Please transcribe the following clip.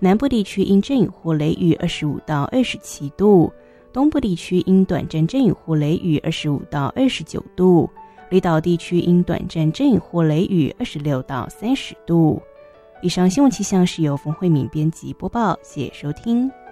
南部地区因阵雨或雷雨25到27度，东部地区因短暂阵雨或雷雨25到29度，离岛地区因短暂阵雨或雷雨26到30度。以上新闻气象是由冯慧敏编辑播报，谢谢收听。